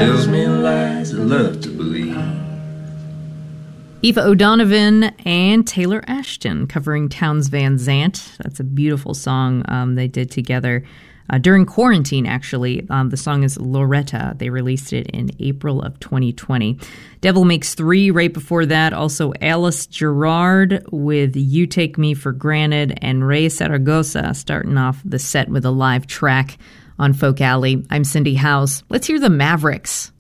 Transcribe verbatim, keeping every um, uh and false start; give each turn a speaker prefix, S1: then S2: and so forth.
S1: tells me lies I love to believe.
S2: Aoife O'Donovan and Taylor Ashton covering Townes Van Zandt. That's a beautiful song um, they did together uh, during quarantine, actually. Um, the song is Loretta. They released it in April of twenty twenty. Devil Makes Three right before that. Also Alice Gerrard with You Take Me for Granted, and Ray Zaragoza starting off the set with a live track on Folk Alley. I'm Cindy House. Let's hear the Mavericks.